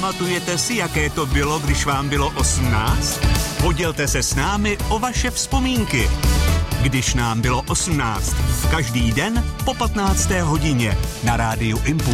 Pamatujete si, jaké to bylo, když vám bylo 18? Podělte se s námi o vaše vzpomínky. Když nám bylo 18. Každý den po 15. hodině na rádiu Impuls.